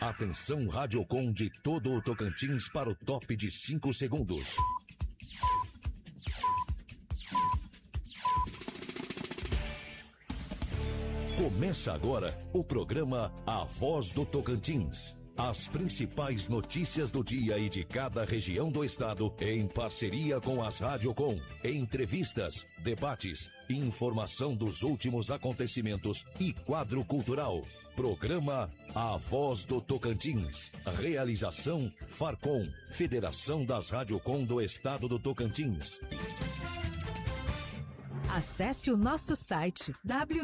Atenção Radiocom de todo o Tocantins para o top de 5 segundos. Começa agora o programa A Voz do Tocantins. As principais notícias do dia e de cada região do estado, em parceria com as Radiocom. Entrevistas, debates, informação dos últimos acontecimentos e quadro cultural. Programa A Voz do Tocantins. Realização Farcom, Federação das Radiocom do Estado do Tocantins. Acesse o nosso site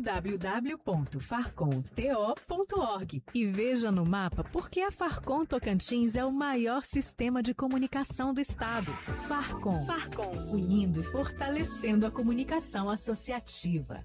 www.farcomto.org e veja no mapa por que a Farcom Tocantins é o maior sistema de comunicação do estado. Farcom, unindo e fortalecendo a comunicação associativa.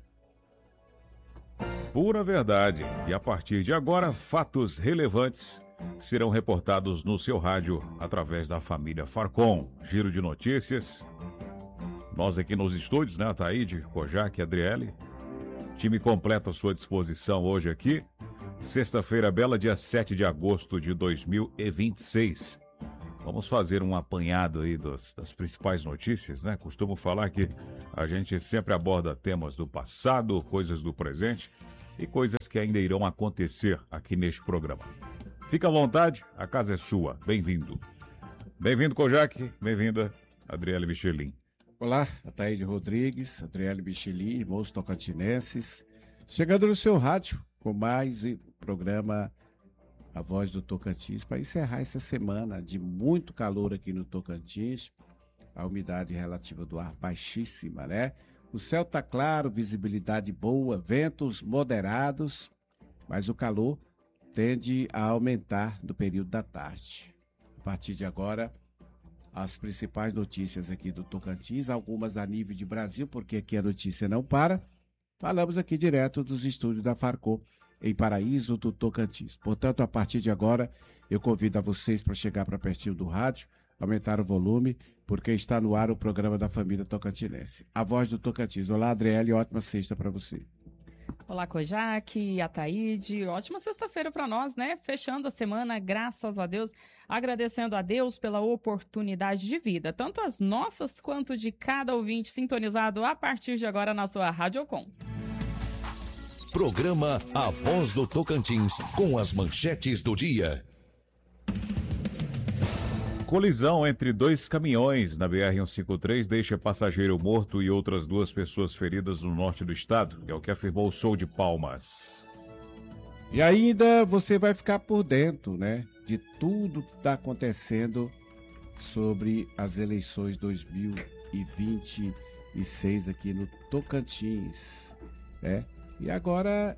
Pura verdade. E a partir de agora, fatos relevantes serão reportados no seu rádio através da família Farcom. Giro de notícias. Nós aqui nos estúdios, né, Ataíde, Kojak, Adriele. Time completo à sua disposição hoje aqui. Sexta-feira bela, dia 7 de agosto de 2026. Vamos fazer um apanhado aí das principais notícias, né? Costumo falar que a gente sempre aborda temas do passado, coisas do presente e coisas que ainda irão acontecer aqui neste programa. Fica à vontade, a casa é sua. Bem-vindo. Bem-vindo, Kojak. Bem-vinda, Adriele Michelin. Olá, Ataíde Rodrigues, Adriele Michelin, irmãos tocantinenses, chegando no seu rádio com mais um programa A Voz do Tocantins, para encerrar essa semana de muito calor aqui no Tocantins, a umidade relativa do ar baixíssima, né? O céu tá claro, visibilidade boa, ventos moderados, mas o calor tende a aumentar no período da tarde. A partir de agora, as principais notícias aqui do Tocantins, algumas a nível de Brasil, porque aqui a notícia não para. Falamos aqui direto dos estúdios da Farcom, em Paraíso do Tocantins. Portanto, a partir de agora, eu convido a vocês para chegar para pertinho do rádio, aumentar o volume, porque está no ar o programa da família tocantinense. A Voz do Tocantins. Olá, Adriele, ótima sexta para você. Olá, Kojak, Ataíde, ótima sexta-feira para nós, né? Fechando a semana, graças a Deus, agradecendo a Deus pela oportunidade de vida, tanto as nossas quanto de cada ouvinte sintonizado a partir de agora na sua Radiocom. Programa A Voz do Tocantins, com as manchetes do dia. Colisão entre dois caminhões na BR-153 deixa passageiro morto e outras 2 pessoas feridas no norte do estado, é o que afirmou o Show de Palmas. E ainda você vai ficar por dentro, né, de tudo que está acontecendo sobre as eleições 2026 aqui no Tocantins, né? E agora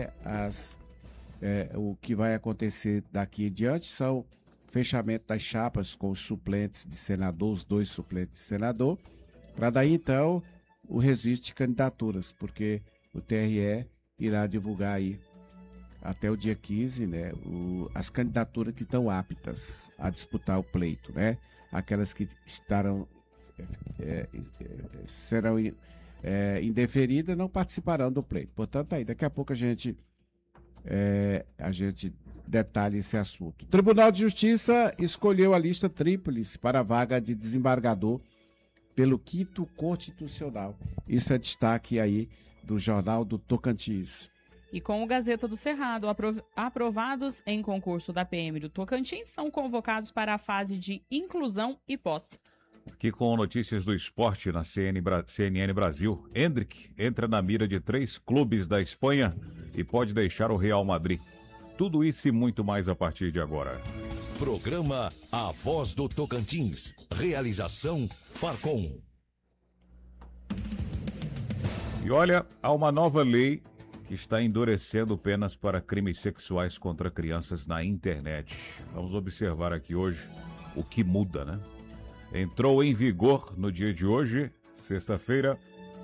o que vai acontecer daqui em diante são fechamento das chapas com os suplentes de senador, os 2 suplentes de senador, para daí então o registro de candidaturas, porque o TRE irá divulgar aí até o dia 15, né, as candidaturas que estão aptas a disputar o pleito, né? Aquelas que serão indeferidas não participarão do pleito. Portanto, aí daqui a pouco a gente detalha esse assunto. O Tribunal de Justiça escolheu a lista tríplice para a vaga de desembargador pelo 5º Constitucional. Isso é destaque aí do Jornal do Tocantins. E com o Gazeta do Cerrado, aprovados em concurso da PM do Tocantins são convocados para a fase de inclusão e posse. Aqui com notícias do esporte na CNN Brasil, Endrick entra na mira de 3 clubes da Espanha e pode deixar o Real Madrid. Tudo isso e muito mais a partir de agora. Programa A Voz do Tocantins. Realização Farcom. E olha, há uma nova lei que está endurecendo penas para crimes sexuais contra crianças na internet. Vamos observar aqui hoje o que muda, né? Entrou em vigor no dia de hoje, sexta-feira,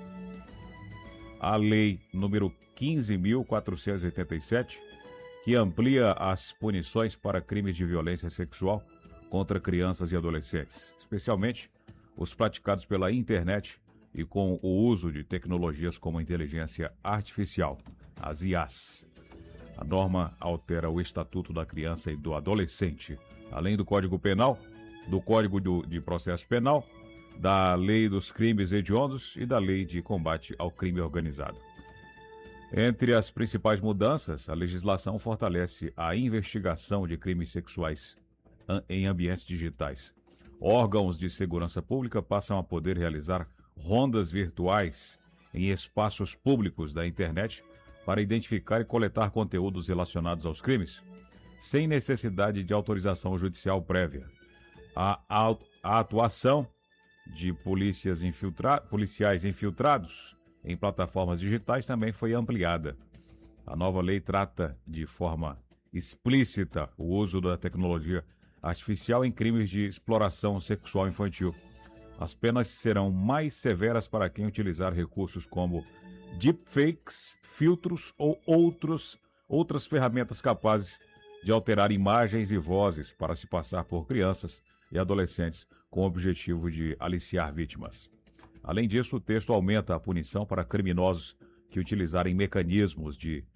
a lei número 15.487, que amplia as punições para crimes de violência sexual contra crianças e adolescentes, especialmente os praticados pela internet e com o uso de tecnologias como inteligência artificial, as IAs. A norma altera o Estatuto da Criança e do Adolescente, além do Código Penal, do Código de Processo Penal, da Lei dos Crimes Hediondos e da Lei de Combate ao Crime Organizado. Entre as principais mudanças, a legislação fortalece a investigação de crimes sexuais em ambientes digitais. Órgãos de segurança pública passam a poder realizar rondas virtuais em espaços públicos da internet para identificar e coletar conteúdos relacionados aos crimes, sem necessidade de autorização judicial prévia. A atuação de policiais infiltrados em plataformas digitais também foi ampliada. A nova lei trata de forma explícita o uso da tecnologia artificial em crimes de exploração sexual infantil. As penas serão mais severas para quem utilizar recursos como deepfakes, filtros ou outras ferramentas capazes de alterar imagens e vozes para se passar por crianças e adolescentes com o objetivo de aliciar vítimas. Além disso, o texto aumenta a punição para criminosos que utilizarem mecanismos de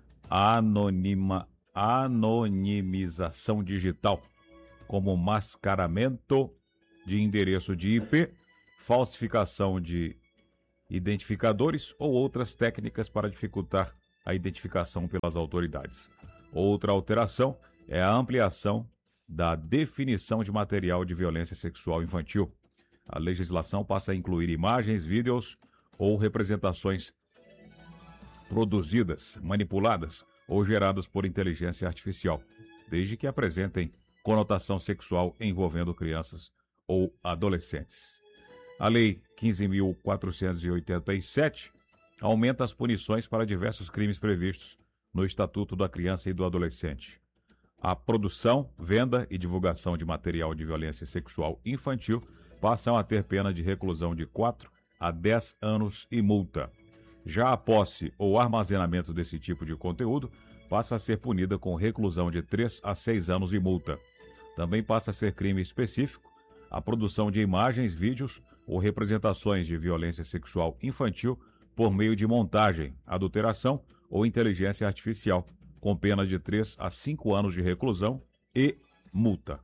anonimização digital, como mascaramento de endereço de IP, falsificação de identificadores ou outras técnicas para dificultar a identificação pelas autoridades. Outra alteração é a ampliação da definição de material de violência sexual infantil. A legislação passa a incluir imagens, vídeos ou representações produzidas, manipuladas ou geradas por inteligência artificial, desde que apresentem conotação sexual envolvendo crianças ou adolescentes. A Lei 15.487 aumenta as punições para diversos crimes previstos no Estatuto da Criança e do Adolescente. A produção, venda e divulgação de material de violência sexual infantil passam a ter pena de reclusão de 4 a 10 anos e multa. Já a posse ou armazenamento desse tipo de conteúdo passa a ser punida com reclusão de 3 a 6 anos e multa. Também passa a ser crime específico a produção de imagens, vídeos ou representações de violência sexual infantil por meio de montagem, adulteração ou inteligência artificial, com pena de 3 a 5 anos de reclusão e multa.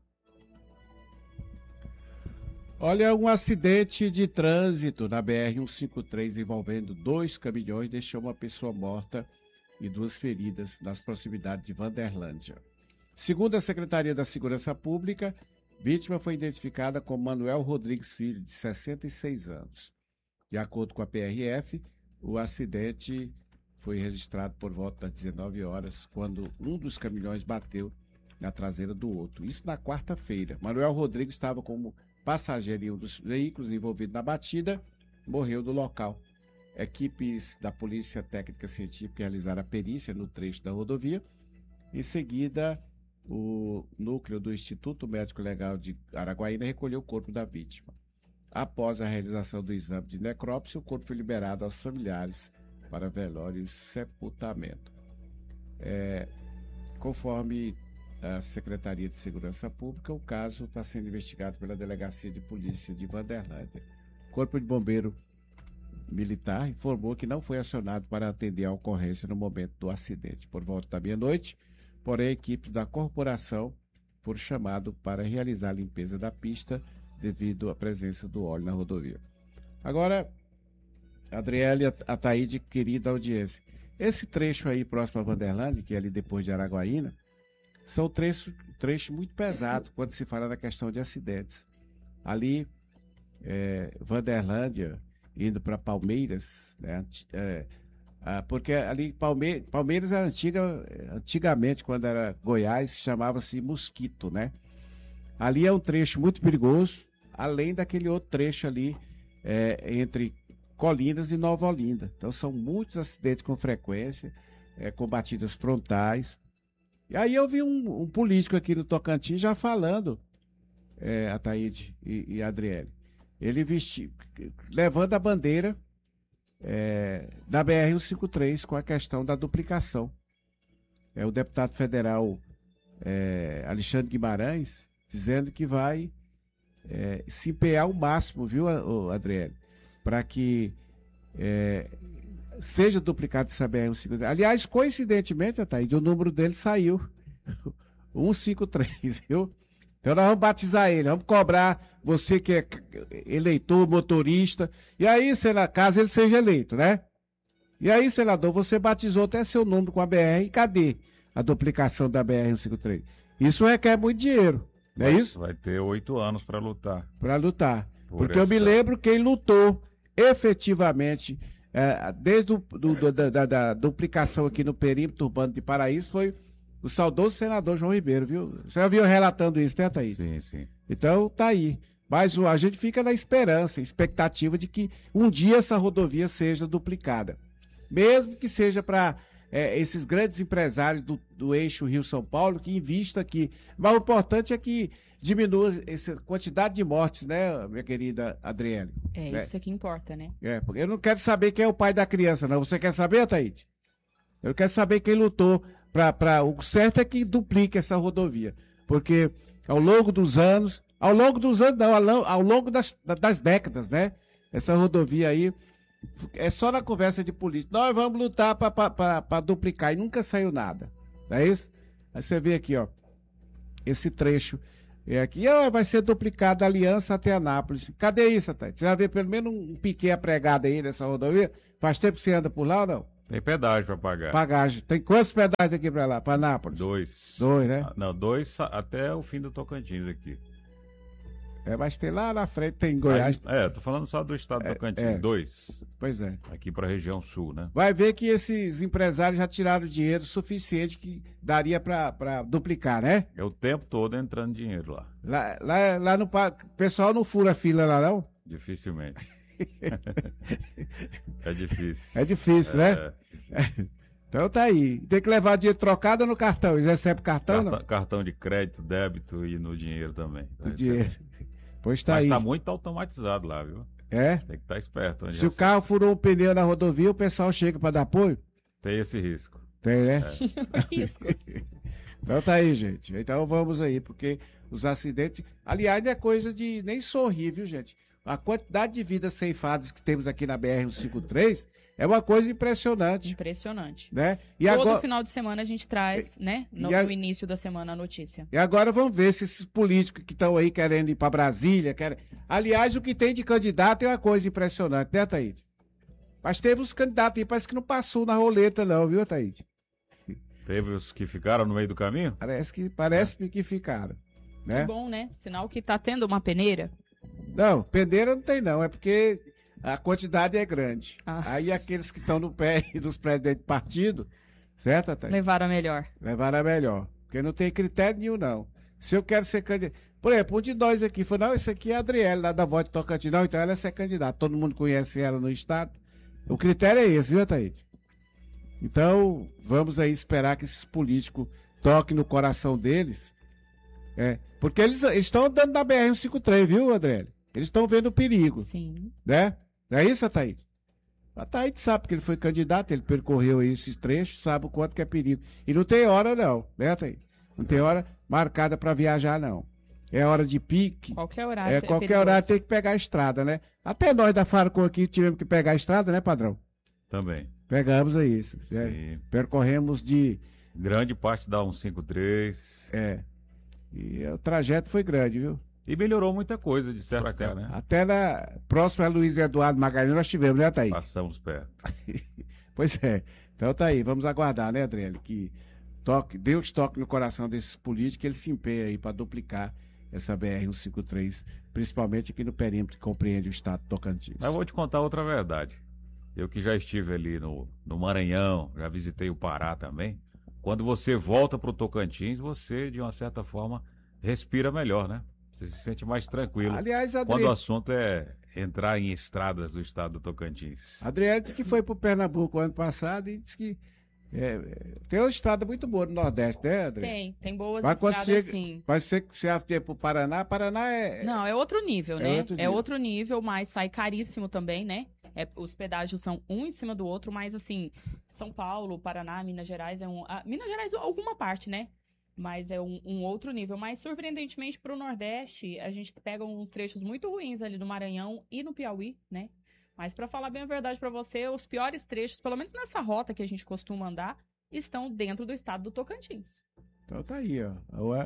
Olha, um acidente de trânsito na BR-153 envolvendo 2 caminhões deixou uma pessoa morta e 2 feridas nas proximidades de Vanderlândia. Segundo a Secretaria da Segurança Pública, vítima foi identificada como Manuel Rodrigues Filho, de 66 anos. De acordo com a PRF, o acidente foi registrado por volta das 19 horas, quando um dos caminhões bateu na traseira do outro. Isso na quarta-feira. Manuel Rodrigues estava como passageiro em um dos veículos envolvido na batida, morreu no local. Equipes da Polícia Técnica Científica realizaram a perícia no trecho da rodovia. Em seguida, o núcleo do Instituto Médico Legal de Araguaína recolheu o corpo da vítima. Após a realização do exame de necrópsia, o corpo foi liberado aos familiares para velório e sepultamento. Conforme a Secretaria de Segurança Pública, o caso está sendo investigado pela Delegacia de Polícia de Vanderlândia. O Corpo de Bombeiro Militar informou que não foi acionado para atender a ocorrência no momento do acidente. Por volta da meia-noite, porém, equipes da corporação foram chamadas para realizar a limpeza da pista devido à presença do óleo na rodovia. Agora, Adriele, Ataíde, querida audiência, esse trecho aí próximo a Vanderlândia, que é ali depois de Araguaína, são trechos muito pesados quando se fala da questão de acidentes. Ali, Vanderlândia, indo para Palmeiras, né? Porque ali Palmeiras era antigamente, quando era Goiás, chamava-se Mosquito, né? Ali é um trecho muito perigoso, além daquele outro trecho ali entre Colinas e Nova Olinda. Então são muitos acidentes com frequência, com batidas frontais. E aí eu vi um político aqui no Tocantins já falando, Ataíde e Adriele, ele levando a bandeira da BR-153 com a questão da duplicação. O deputado federal Alexandre Guimarães dizendo que vai se empenhar ao máximo, viu, Adriele, para que seja duplicado essa BR-153. Aliás, coincidentemente, Ataíde, o número dele saiu, 153, viu? Então nós vamos batizar ele, vamos cobrar você que é eleitor, motorista, e aí, caso ele seja eleito, né? E aí, senador, você batizou até seu número com a BR, e cadê a duplicação da BR-153? Isso requer muito dinheiro, não é isso? Vai ter 8 anos para lutar. Para lutar. Porque eu me lembro quem lutou efetivamente, desde da duplicação aqui no perímetro urbano de Paraíso, foi o saudoso senador João Ribeiro, viu? Você já viu relatando isso, né, Thaís? Sim, sim. Então, tá aí. Mas a gente fica na esperança, expectativa de que um dia essa rodovia seja duplicada. Mesmo que seja para esses grandes empresários do eixo Rio-São Paulo, que invistam aqui. Mas o importante é que diminua essa quantidade de mortes, né, minha querida Adriele? Isso que importa, né? Porque eu não quero saber quem é o pai da criança, não. Você quer saber, Thaís? Eu quero saber quem lutou o certo é que duplique essa rodovia. Porque ao longo dos anos não, ao longo das décadas, né? Essa rodovia aí, é só na conversa de política. Nós vamos lutar para duplicar e nunca saiu nada. Não é isso? Aí você vê aqui, ó, esse trecho. Aqui vai ser duplicada a Aliança até Anápolis. Cadê isso, Thaís? Você já vê pelo menos um piquet apregado aí nessa rodovia? Faz tempo que você anda por lá ou não? Tem pedágio para pagar. Pagagem. Tem quantos pedágios aqui para lá, para Anápolis? 2. 2, né? Não, 2 até o fim do Tocantins aqui. Mas tem lá na frente, tem em Goiás. Tô falando só do estado do Tocantins. 2. Pois é. Aqui para a região sul, né? Vai ver que esses empresários já tiraram dinheiro suficiente que daria para duplicar, né? É o tempo todo entrando dinheiro lá. Lá no o pessoal não fura fila lá, não? Dificilmente. É difícil. É difícil, né? Então tá aí. Tem que levar dinheiro trocado no cartão. Eles recebem cartão, não? Cartão de crédito, débito e no dinheiro também. No dinheiro. Pois tá aí. Mas tá muito automatizado lá, viu? É? Tem que estar esperto. Se o carro furou um pneu na rodovia, o pessoal chega para dar apoio? Tem esse risco. Tem, né? Risco. Então tá aí, gente. Então vamos aí, porque os acidentes... Aliás, não é coisa de nem sorrir, viu, gente? A quantidade de vidas ceifadas que temos aqui na BR-153 é uma coisa impressionante. Impressionante. Né? E todo agora... final de semana a gente traz, né? No início da semana a notícia. E agora vamos ver se esses políticos que estão aí querendo ir para Brasília... Aliás, o que tem de candidato é uma coisa impressionante, né, Taíde? Mas teve uns candidatos aí, parece que não passou na roleta não, viu, Taíde? Teve os que ficaram no meio do caminho? Parece que ficaram. Né? Que bom, né? Sinal que tá tendo uma peneira. Não, peneira não tem não, é porque a quantidade é grande. Aí aqueles que estão no pé dos presidentes de partido, certo, Thaís? Levaram a melhor. Levaram a melhor, porque não tem critério nenhum não. Se eu quero ser candidato... Por exemplo, um de nós aqui falou, não, esse aqui é a Adriele, lá da Voz de Tocantins. Não, então ela é ser candidata, todo mundo conhece ela no estado. O critério é esse, viu, Thaís? Então, vamos aí esperar que esses políticos toquem no coração deles. Porque eles estão andando na BR-153, viu, Adriele? Eles estão vendo o perigo. Sim. Né? Não é isso, Thaís? A Thaís sabe que ele foi candidato, ele percorreu aí esses trechos, sabe o quanto que é perigo. E não tem hora, não, né, Thaís? Não tem hora marcada para viajar, não. É hora de pique. Qualquer horário. Qualquer horário tem que pegar a estrada, né? Até nós da Farcon aqui tivemos que pegar a estrada, né, padrão? Também. Pegamos aí isso. Percorremos de... Grande parte da 153. E o trajeto foi grande, viu? E melhorou muita coisa de certo tempo, né? Até na próxima Luiz Eduardo Magalhães nós tivemos, né, Thaís? Passamos perto. Pois é. Então tá aí, vamos aguardar, né, Adriele? Que Deus toque no coração desses políticos, que eles se empenhem aí para duplicar essa BR-153, principalmente aqui no perímetro que compreende o estado de Tocantins. Mas eu vou te contar outra verdade. Eu que já estive ali no Maranhão, já visitei o Pará também. Quando você volta para o Tocantins, você, de uma certa forma, respira melhor, né? Você se sente mais tranquilo. Aliás, quando o assunto é entrar em estradas do estado do Tocantins. Adriele disse que foi para o Pernambuco ano passado e disse que tem uma estrada muito boa no Nordeste, né, Adriele? Tem boas estradas, sim. Mas você já foi para o Paraná? Paraná Não, é outro nível, né? É outro nível, mas sai caríssimo também, né? Os pedágios são um em cima do outro, mas assim, São Paulo, Paraná, Minas Gerais Minas Gerais alguma parte, né? Mas é um outro nível. Mas, surpreendentemente, para o Nordeste, a gente pega uns trechos muito ruins ali do Maranhão e no Piauí, né? Mas para falar bem a verdade para você, os piores trechos, pelo menos nessa rota que a gente costuma andar, estão dentro do estado do Tocantins. Então tá aí, ó.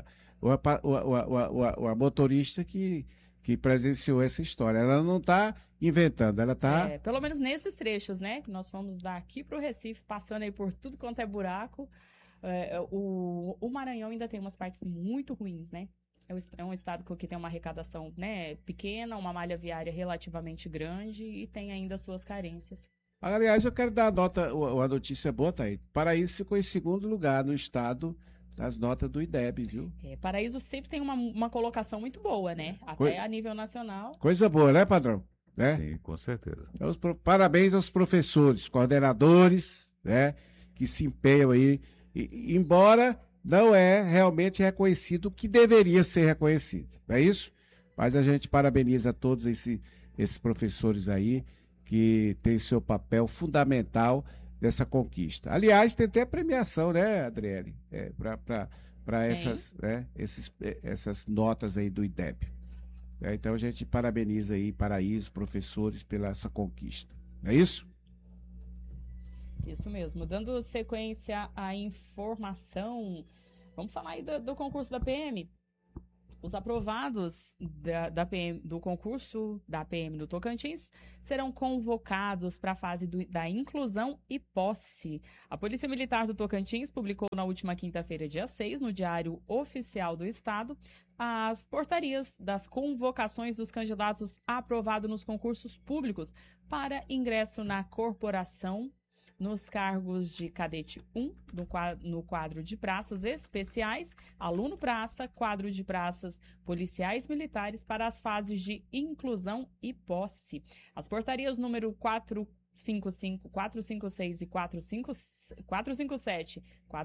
A motorista que presenciou essa história. Ela não está inventando, ela está... Pelo menos nesses trechos, né? Que nós fomos daqui para o Recife, passando aí por tudo quanto é buraco. O Maranhão ainda tem umas partes muito ruins, né? É um estado que tem uma arrecadação, né, pequena, uma malha viária relativamente grande e tem ainda suas carências. Aliás, eu quero dar uma notícia boa, tá aí. Paraíso ficou em segundo lugar no estado das notas do IDEB, viu? Paraíso sempre tem uma colocação muito boa, né? Até a nível nacional. Coisa boa, né, padrão? Né? Sim, com certeza. Então, parabéns aos professores, coordenadores, né, que se empenham aí, embora não é realmente reconhecido o que deveria ser reconhecido, não é isso? Mas a gente parabeniza todos esses professores aí que têm seu papel fundamental nessa conquista. Aliás, tem até premiação, né, Adriele? Para essas notas aí do IDEB. Então a gente parabeniza aí Paraíso, professores, pela essa conquista. Não é isso? Isso mesmo. Dando sequência à informação, vamos falar aí do concurso da PM. Os aprovados do concurso da PM do Tocantins serão convocados para a fase da inclusão e posse. A Polícia Militar do Tocantins publicou na última quinta-feira, dia 6, no Diário Oficial do Estado, as portarias das convocações dos candidatos aprovados nos concursos públicos para ingresso na corporação, nos cargos de cadete 1, no quadro de praças especiais, aluno praça, quadro de praças policiais militares para as fases de inclusão e posse. As portarias número 455, 456 e 457,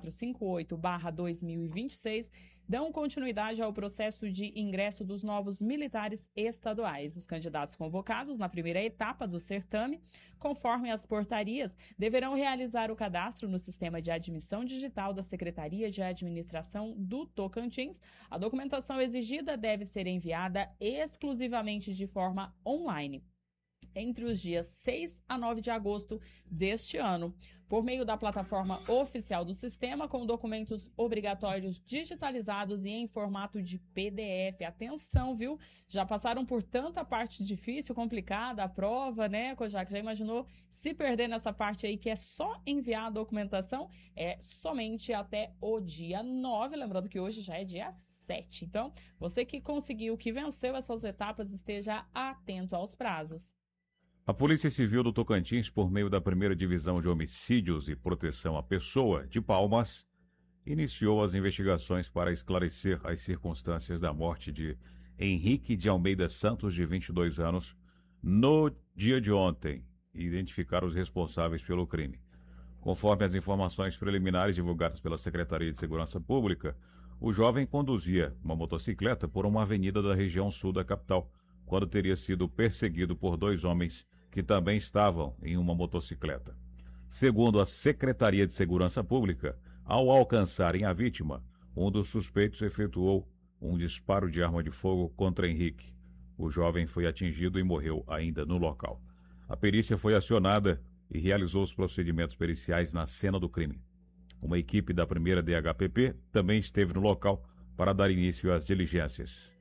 458/2026 dão continuidade ao processo de ingresso dos novos militares estaduais. Os candidatos convocados na primeira etapa do certame, conforme as portarias, deverão realizar o cadastro no Sistema de Admissão Digital da Secretaria de Administração do Tocantins. A documentação exigida deve ser enviada exclusivamente de forma online entre os dias 6 a 9 de agosto deste ano, por meio da plataforma oficial do sistema, com documentos obrigatórios digitalizados e em formato de PDF. Atenção, viu? Já passaram por tanta parte difícil, complicada, a prova, né, Kojak? Já imaginou se perder nessa parte aí, que é só enviar a documentação? É somente até o dia 9, lembrando que hoje já é dia 7. Então, você que conseguiu, que venceu essas etapas, esteja atento aos prazos. A Polícia Civil do Tocantins, por meio da Primeira Divisão de Homicídios e Proteção à Pessoa, de Palmas, iniciou as investigações para esclarecer as circunstâncias da morte de Henrique de Almeida Santos, de 22 anos, no dia de ontem, e identificar os responsáveis pelo crime. Conforme as informações preliminares divulgadas pela Secretaria de Segurança Pública, o jovem conduzia uma motocicleta por uma avenida da região sul da capital, quando teria sido perseguido por dois homens que também estavam em uma motocicleta. Segundo a Secretaria de Segurança Pública, ao alcançarem a vítima, um dos suspeitos efetuou um disparo de arma de fogo contra Henrique. O jovem foi atingido e morreu ainda no local. A perícia foi acionada e realizou os procedimentos periciais na cena do crime. Uma equipe da primeira DHPP também esteve no local para dar início às diligências.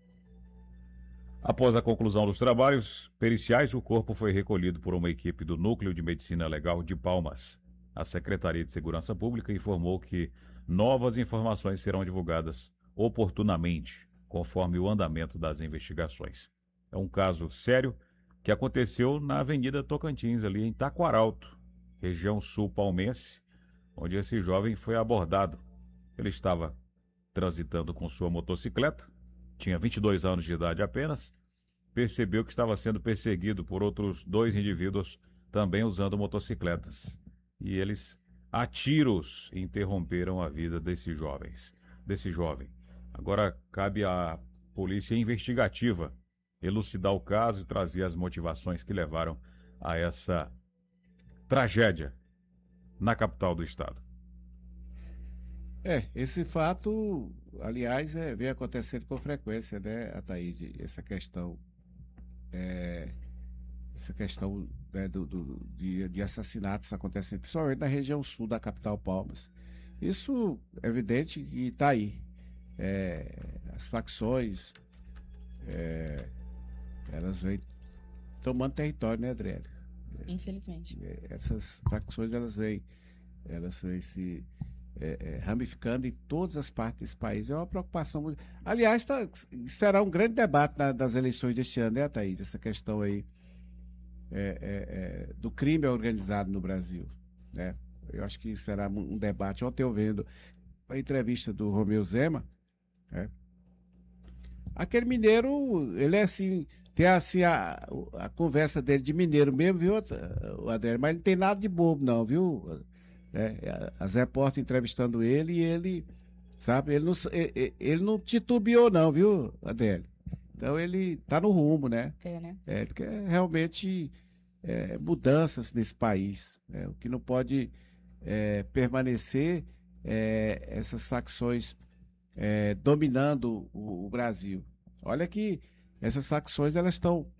Após a conclusão dos trabalhos periciais, o corpo foi recolhido por uma equipe do Núcleo de Medicina Legal de Palmas. A Secretaria de Segurança Pública informou que novas informações serão divulgadas oportunamente, conforme o andamento das investigações. É um caso sério que aconteceu na Avenida Tocantins, ali em Taquaralto, região sul palmense, onde esse jovem foi abordado. Ele estava transitando com sua motocicleta, tinha 22 anos de idade apenas, percebeu que estava sendo perseguido por outros dois indivíduos também usando motocicletas. E eles, a tiros, interromperam a vida desse jovem. Agora cabe à polícia investigativa elucidar o caso e trazer as motivações que levaram a essa tragédia na capital do estado. Esse fato, aliás, vem acontecendo com frequência, né, Ataíde? Essa questão essa questão, né, de assassinatos acontecendo, principalmente na região sul da capital Palmas. Isso é evidente que está aí. As facções, elas vêm tomando território, né, Adriele? Infelizmente. Essas facções, elas vêm se ramificando em todas as partes desse país. É uma preocupação muito... Aliás, será um grande debate das eleições deste ano, né, Thaís? Essa questão aí do crime organizado no Brasil, né? Eu acho que será um debate. Ontem eu vendo a entrevista do Romeu Zema, né? Aquele mineiro, ele é assim, tem assim a conversa dele de mineiro mesmo, viu, Adriano? Mas não tem nada de bobo, não, viu? As repórteres entrevistando ele e ele, sabe, ele não titubeou, não, viu, Adriano? Então ele tá no rumo, né? Né? Ele quer realmente mudanças nesse país, né? O que não pode permanecer essas facções dominando o Brasil. Olha que essas facções elas estão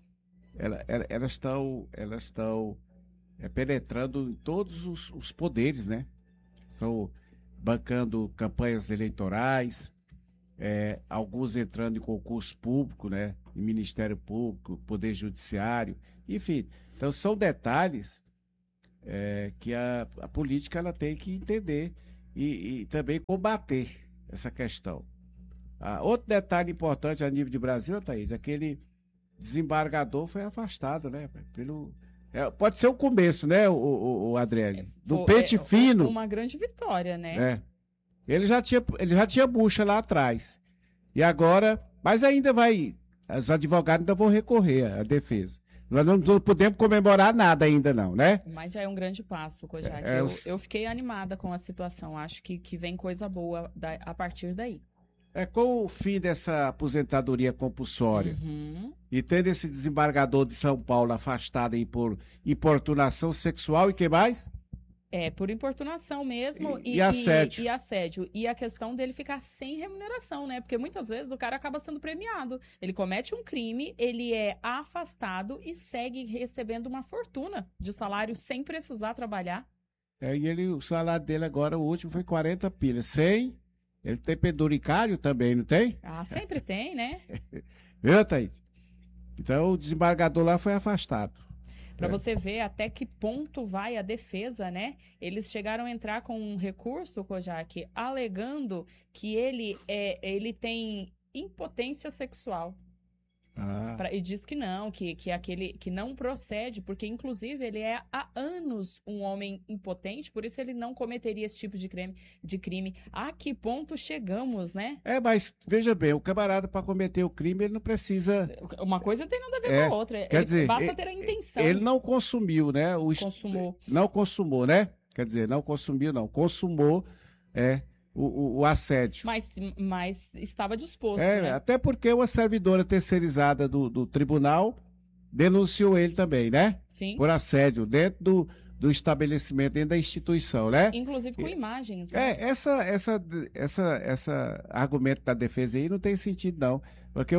penetrando em todos os poderes, né? Estão bancando campanhas eleitorais, alguns entrando em concurso público, né? Em Ministério Público, Poder Judiciário, enfim. Então são detalhes que a política ela tem que entender e também combater essa questão. Outro detalhe importante a nível de Brasil, Thaís, aquele desembargador foi afastado, né? Pode ser o começo, né, o Adriele? Do pente fino. Uma grande vitória, né? Ele já tinha bucha lá atrás. E agora, mas ainda os advogados ainda vão recorrer à defesa. Nós não podemos comemorar nada ainda não, né? Mas já é um grande passo, Kojak. Eu fiquei animada com a situação. Acho que vem coisa boa a partir daí. Com o fim dessa aposentadoria compulsória e tendo esse desembargador de São Paulo afastado aí por importunação sexual e que mais? Por importunação mesmo e assédio. E assédio. E a questão dele ficar sem remuneração, né? Porque muitas vezes o cara acaba sendo premiado. Ele comete um crime, ele é afastado e segue recebendo uma fortuna de salário sem precisar trabalhar. E o salário dele agora, o último, foi 40 pilhas. Ele tem penduricário também, não tem? Sempre tem, né? Viu, Thaís? Então o desembargador lá foi afastado. Para você ver até que ponto vai a defesa, né? Eles chegaram a entrar com um recurso, Kojak, alegando que ele tem impotência sexual. E diz que não, que aquele que não procede, porque inclusive ele é há anos um homem impotente, por isso ele não cometeria esse tipo de crime. A que ponto chegamos, né? Mas veja bem, o camarada para cometer o crime, ele não precisa... Uma coisa tem nada a ver com a outra. Quer dizer, basta ter a intenção. Ele não consumiu, né? Consumou. Não consumou, né? Quer dizer, não consumiu, não. Consumou, o assédio. Mas estava disposto, né? Até porque uma servidora terceirizada do tribunal denunciou ele também, né? Sim. Por assédio dentro do estabelecimento, dentro da instituição, né? Inclusive com imagens. Né? Essa argumento da defesa aí não tem sentido, não. Porque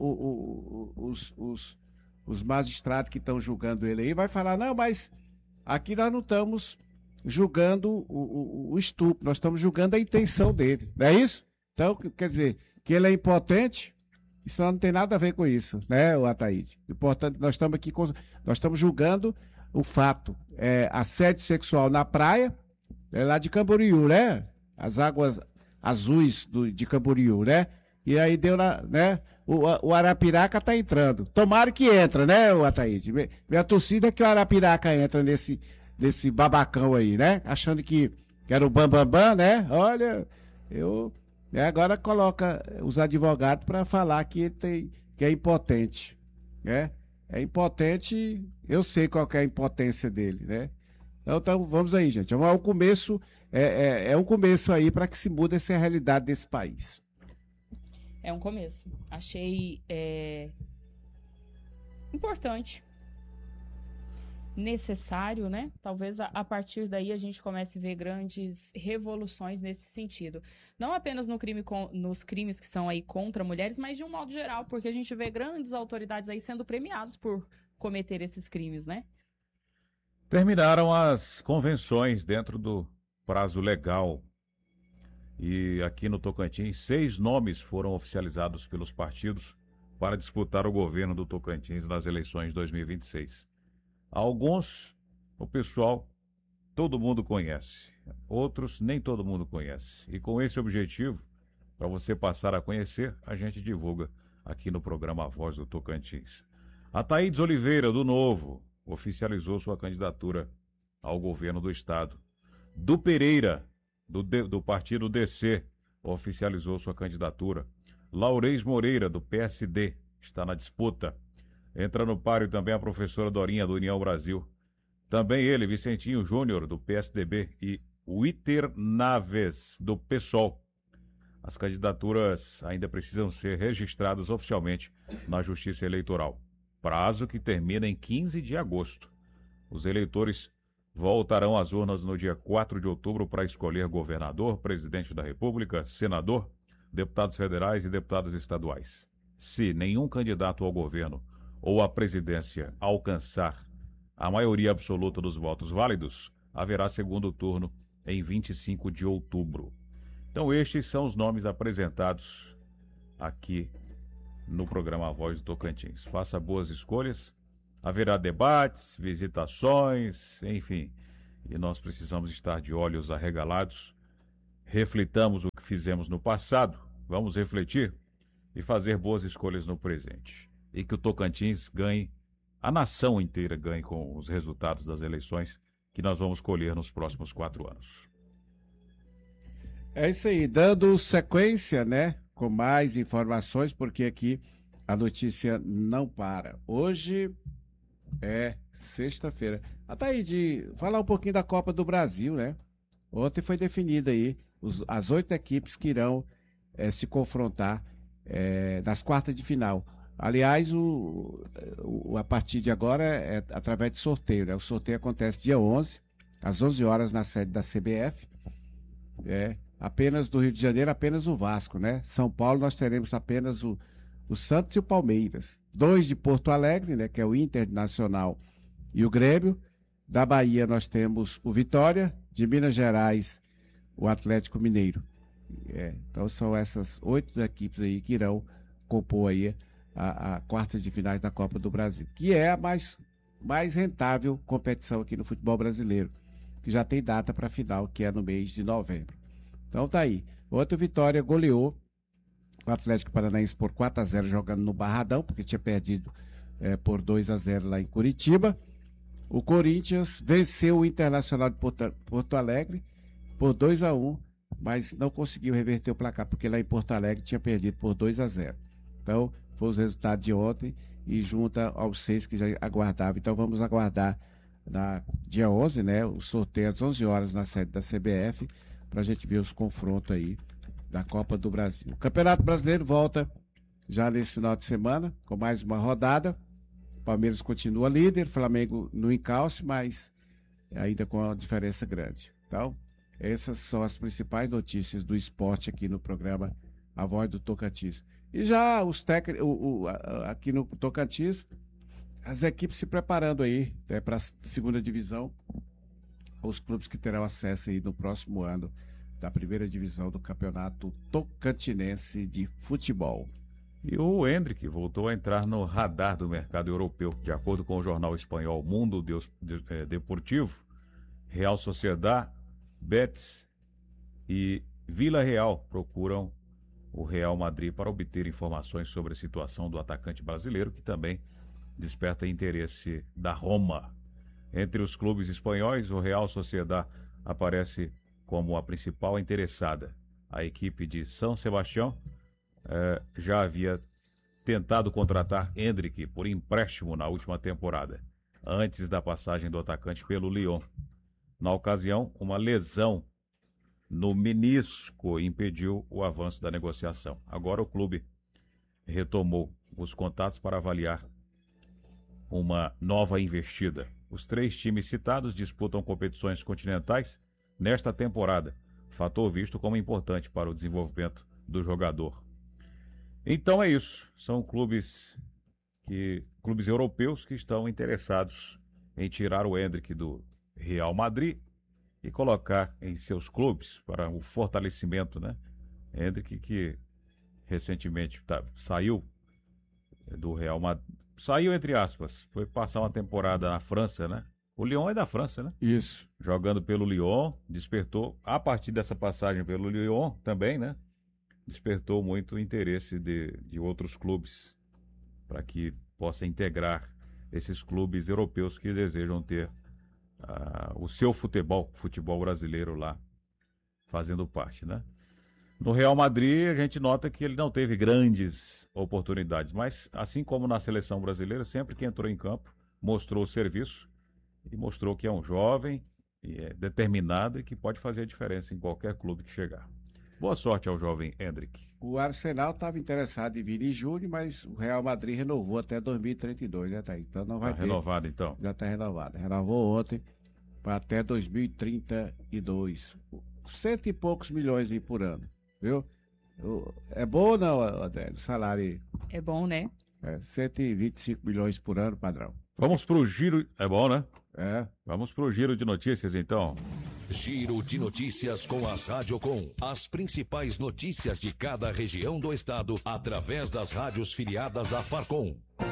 os magistrados que estão julgando ele aí vai falar, não, mas aqui nós não estamos julgando o estupro, nós estamos julgando a intenção dele, não é isso? Então, quer dizer, que ele é impotente, isso não tem nada a ver com isso, né, Ataíde? Importante, nós estamos julgando o fato, assédio sexual na praia, lá de Camboriú, né? As águas azuis de Camboriú, né? E aí deu né? O Arapiraca tá entrando. Tomara que entra, né, Ataíde? Minha torcida é que o Arapiraca entra nesse babacão aí, né? Achando que era o bambambam, né? Olha, agora coloca os advogados para falar que é impotente, né? É impotente, eu sei qual que é a impotência dele, né? Então vamos aí, gente. É um começo, um começo aí para que se mude essa realidade desse país. É um começo. Achei importante. Necessário, né? Talvez a partir daí a gente comece a ver grandes revoluções nesse sentido. Não apenas nos crimes que são aí contra mulheres, mas de um modo geral, porque a gente vê grandes autoridades aí sendo premiados por cometer esses crimes, né? Terminaram as convenções dentro do prazo legal. E aqui no Tocantins, 6 nomes foram oficializados pelos partidos para disputar o governo do Tocantins nas eleições de 2026. Alguns, o pessoal, todo mundo conhece. Outros, nem todo mundo conhece. E com esse objetivo, para você passar a conhecer, a gente divulga aqui no programa A Voz do Tocantins. Ataídes Oliveira, do Novo, oficializou sua candidatura ao governo do estado. Du Pereira, do partido DC, oficializou sua candidatura. Laurez Moreira, do PSD, está na disputa. Entra no páreo também a professora Dorinha, do União Brasil. Também ele, Vicentinho Júnior, do PSDB, e Witer Naves, do PSOL. As candidaturas ainda precisam ser registradas oficialmente na Justiça Eleitoral. Prazo que termina em 15 de agosto. Os eleitores voltarão às urnas no dia 4 de outubro para escolher governador, presidente da República, senador, deputados federais e deputados estaduais. Se nenhum candidato ao governo ou à presidência alcançar a maioria absoluta dos votos válidos, haverá segundo turno em 25 de outubro. Então estes são os nomes apresentados aqui no programa A Voz do Tocantins. Faça boas escolhas, haverá debates, visitações, enfim, e nós precisamos estar de olhos arregalados. Reflitamos o que fizemos no passado, vamos refletir e fazer boas escolhas no presente. E que o Tocantins ganhe, a nação inteira ganhe com os resultados das eleições que nós vamos colher nos próximos 4 anos. É isso aí, dando sequência, né, com mais informações, porque aqui a notícia não para. Hoje é sexta-feira. Até de falar um pouquinho da Copa do Brasil, né? Ontem foi definida aí as 8 equipes que irão se confrontar nas quartas de final. Aliás, a partir de agora é através de sorteio, né? O sorteio acontece dia 11, às 11 horas na sede da CBF. Apenas do Rio de Janeiro, apenas o Vasco, né? São Paulo nós teremos apenas o Santos e o Palmeiras. 2 de Porto Alegre, né? Que é o Internacional e o Grêmio. Da Bahia nós temos o Vitória, de Minas Gerais, o Atlético Mineiro. Então são essas 8 equipes aí que irão compor aí a quarta de finais da Copa do Brasil, que é a mais rentável competição aqui no futebol brasileiro, que já tem data para a final, que é no mês de novembro. Então tá aí. Outra Vitória goleou o Atlético Paranaense por 4-0 jogando no Barradão, porque tinha perdido por 2-0 lá em Curitiba. O Corinthians venceu o Internacional de Porto Alegre por 2-1, mas não conseguiu reverter o placar, porque lá em Porto Alegre tinha perdido por 2-0. Então, foi os resultados de ontem e junta aos 6 que já aguardava. Então, vamos aguardar dia 11, né? O sorteio às 11 horas na sede da CBF, para a gente ver os confrontos aí da Copa do Brasil. O Campeonato Brasileiro volta já nesse final de semana, com mais uma rodada. O Palmeiras continua líder, Flamengo no encalce, mas ainda com uma diferença grande. Então, essas são as principais notícias do esporte aqui no programa A Voz do Tocantins. E já os técnicos, aqui no Tocantins, as equipes se preparando aí para a segunda divisão, os clubes que terão acesso aí no próximo ano da primeira divisão do Campeonato Tocantinense de Futebol. E o Endrick voltou a entrar no radar do mercado europeu. De acordo com o jornal espanhol Mundo Deportivo, Real Sociedad, Betis e Vila Real procuram o Real Madrid para obter informações sobre a situação do atacante brasileiro, que também desperta interesse da Roma. Entre os clubes espanhóis, o Real Sociedad aparece como a principal interessada. A equipe de São Sebastião já havia tentado contratar Endrick por empréstimo na última temporada, antes da passagem do atacante pelo Lyon. Na ocasião, uma lesão no menisco impediu o avanço da negociação. Agora o clube retomou os contatos para avaliar uma nova investida. Os 3 times citados disputam competições continentais nesta temporada, fator visto como importante para o desenvolvimento do jogador. Então é isso, são clubes que clubes europeus que estão interessados em tirar o Endrick do Real Madrid e colocar em seus clubes para o fortalecimento, né? Endrick que recentemente saiu do Real Madrid, saiu entre aspas, foi passar uma temporada na França, né? O Lyon é da França, né? Isso. Jogando pelo Lyon, despertou, a partir dessa passagem pelo Lyon também, né? Despertou muito interesse de outros clubes para que possa integrar esses clubes europeus que desejam ter o seu futebol brasileiro lá fazendo parte, né? No Real Madrid, a gente nota que ele não teve grandes oportunidades, mas assim como na seleção brasileira, sempre que entrou em campo, mostrou o serviço e mostrou que é um jovem, e é determinado e que pode fazer a diferença em qualquer clube que chegar. Boa sorte ao jovem Endrick. O Arsenal estava interessado em vir em julho, mas o Real Madrid renovou até 2032, né, Thaís? Então não vai ter. Renovado, então. Já está renovado. Renovou ontem para até 2032. Cento e poucos milhões aí por ano, viu? É bom ou não, Adélio? O salário aí? É bom, né? 125 milhões por ano, padrão. Vamos pro giro. É bom, né? É. Vamos pro giro de notícias, então. Giro de notícias com as Rádio Com. As principais notícias de cada região do estado através das rádios filiadas à Farcom.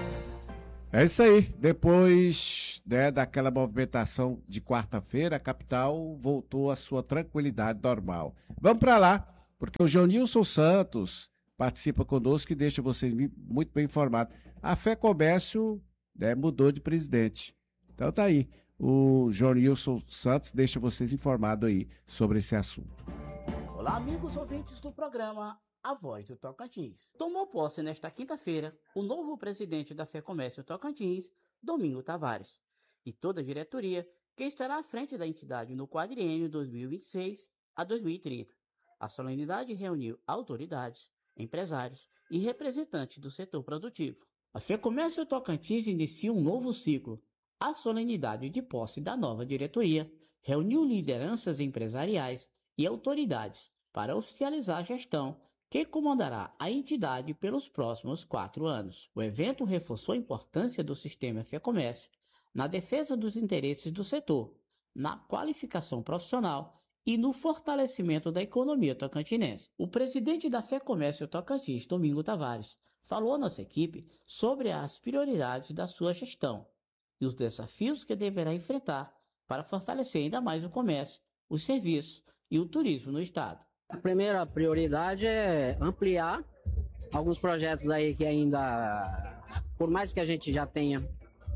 É isso aí. Depois, né, daquela movimentação de quarta-feira, a capital voltou à sua tranquilidade normal. Vamos para lá, porque o Joanilson Santos participa conosco e deixa vocês muito bem informados. A Fé Comércio, né, mudou de presidente. Então tá aí. O Joanilson Santos deixa vocês informados aí sobre esse assunto. Olá, amigos ouvintes do programa A Voz do Tocantins. Tomou posse nesta quinta-feira o novo presidente da Fé Comércio Tocantins, Domingos Tavares, e toda a diretoria que estará à frente da entidade no quadriênio 2026 a 2030. A solenidade reuniu autoridades, empresários e representantes do setor produtivo. A Fé Comércio Tocantins inicia um novo ciclo. A solenidade de posse da nova diretoria reuniu lideranças empresariais e autoridades para oficializar a gestão que comandará a entidade pelos próximos 4 anos. O evento reforçou a importância do sistema Fé Comércio na defesa dos interesses do setor, na qualificação profissional e no fortalecimento da economia tocantinense. O presidente da Fé Comércio Tocantins, Domingos Tavares, falou à nossa equipe sobre as prioridades da sua gestão e os desafios que deverá enfrentar para fortalecer ainda mais o comércio, os serviços e o turismo no estado. A primeira prioridade é ampliar alguns projetos aí que ainda, por mais que a gente já tenha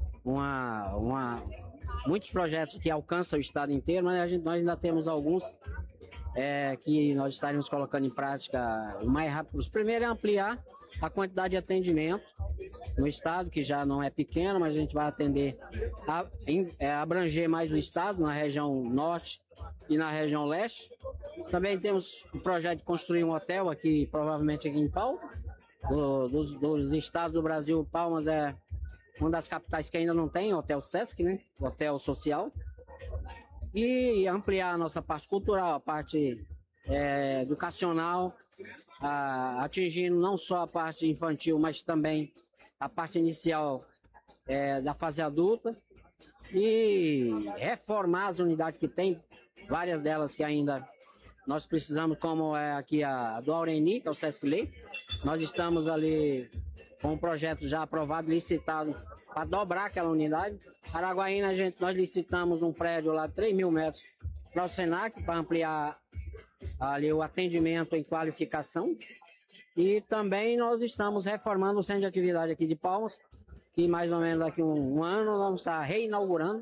muitos projetos que alcançam o estado inteiro, mas nós ainda temos alguns que nós estaremos colocando em prática o mais rápido. O primeiro é ampliar a quantidade de atendimento no estado, que já não é pequeno, mas a gente vai atender, abranger mais o estado, na região norte e na região leste. Também temos o projeto de construir um hotel aqui, provavelmente aqui em Palmas. Dos estados do Brasil, Palmas é uma das capitais que ainda não tem hotel Sesc, né? Hotel social. E ampliar a nossa parte cultural, a parte educacional, atingindo não só a parte infantil, mas também a parte inicial da fase adulta, e reformar as unidades que tem, várias delas que ainda nós precisamos, como é aqui a do Aureni, que é o Sesc Lei. Nós estamos ali com um projeto já aprovado, licitado, para dobrar aquela unidade. Araguaína, nós licitamos um prédio lá de 3.000 metros para o Senac, para ampliar ali o atendimento em qualificação. E também nós estamos reformando o centro de atividade aqui de Palmas, que mais ou menos daqui a um ano nós vamos estar reinaugurando,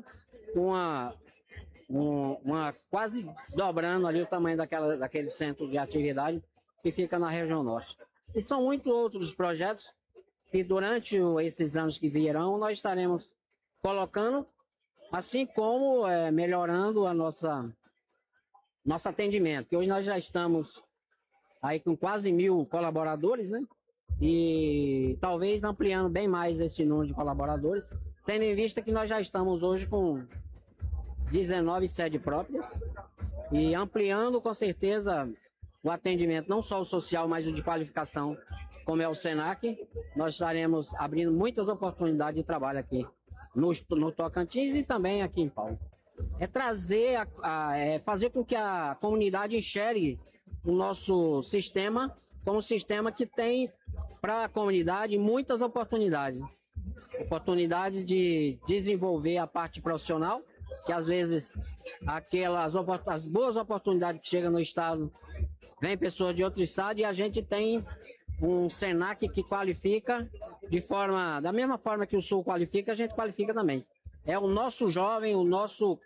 quase dobrando ali o tamanho daquele centro de atividade que fica na região norte. E são muitos outros projetos que durante esses anos que virão nós estaremos colocando, assim como melhorando a nosso atendimento, que hoje nós já estamos aí com quase 1.000 colaboradores, né? E talvez ampliando bem mais esse número de colaboradores, tendo em vista que nós já estamos hoje com 19 sedes próprias e ampliando com certeza o atendimento, não só o social, mas o de qualificação como é o Senac, nós estaremos abrindo muitas oportunidades de trabalho aqui no Tocantins e também aqui em Palma. É trazer, fazer com que a comunidade enxergue o nosso sistema como um sistema que tem para a comunidade muitas oportunidades. Oportunidades de desenvolver a parte profissional, que às vezes as boas oportunidades que chegam no estado, vem pessoas de outro estado e a gente tem um Senac que qualifica da mesma forma que o Sul qualifica, a gente qualifica também. É o nosso jovem, o nosso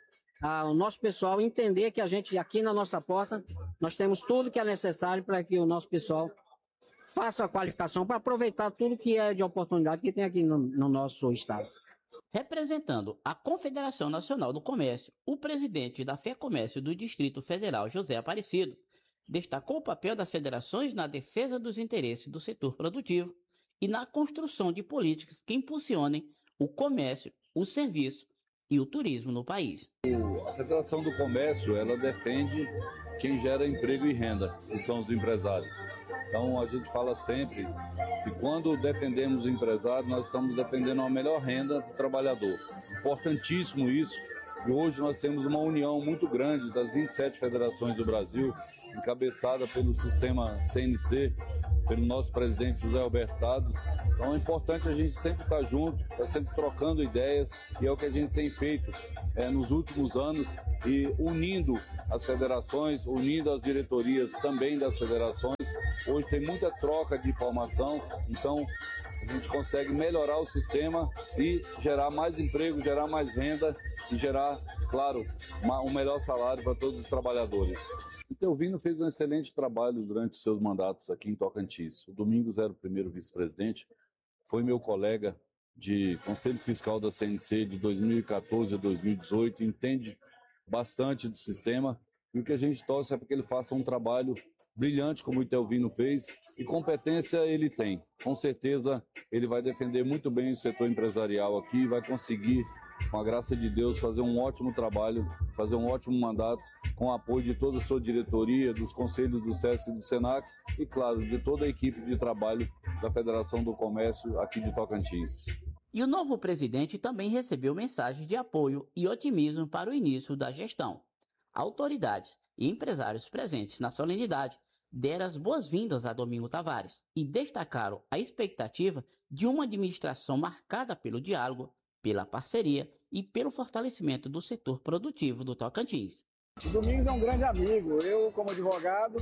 pessoal entender que a gente aqui na nossa porta, nós temos tudo que é necessário para que o nosso pessoal faça a qualificação para aproveitar tudo que é de oportunidade que tem aqui no nosso estado. Representando a Confederação Nacional do Comércio, o presidente da FEComércio do Distrito Federal, José Aparecido, destacou o papel das federações na defesa dos interesses do setor produtivo e na construção de políticas que impulsionem o comércio, o serviço e o turismo no país. A Federação do Comércio, ela defende quem gera emprego e renda, que são os empresários. Então a gente fala sempre que quando defendemos o empresário, nós estamos defendendo a melhor renda do trabalhador. Importantíssimo isso. E hoje nós temos uma união muito grande das 27 federações do Brasil, encabeçada pelo sistema CNC, pelo nosso presidente José Alberto Tados. Então é importante a gente sempre estar junto, estar sempre trocando ideias, e é o que a gente tem feito nos últimos anos, e unindo as federações, unindo as diretorias também das federações. Hoje tem muita troca de informação, então a gente consegue melhorar o sistema e gerar mais emprego, gerar mais renda e gerar, claro, um melhor salário para todos os trabalhadores. O Telvino fez um excelente trabalho durante os seus mandatos aqui em Tocantins. O Domingos era o primeiro vice-presidente, foi meu colega de Conselho Fiscal da CNC de 2014 a 2018, entende bastante do sistema, e o que a gente torce é para que ele faça um trabalho brilhante como o Telvino fez, e competência ele tem. Com certeza ele vai defender muito bem o setor empresarial aqui, vai conseguir, com a graça de Deus, fazer um ótimo trabalho, fazer um ótimo mandato, com o apoio de toda a sua diretoria, dos conselhos do SESC e do SENAC, e claro, de toda a equipe de trabalho da Federação do Comércio aqui de Tocantins. E o novo presidente também recebeu mensagens de apoio e otimismo para o início da gestão. Autoridades e empresários presentes na solenidade deram as boas-vindas a Domingos Tavares e destacaram a expectativa de uma administração marcada pelo diálogo, pela parceria e pelo fortalecimento do setor produtivo do Tocantins. O Domingos é um grande amigo. Eu, como advogado,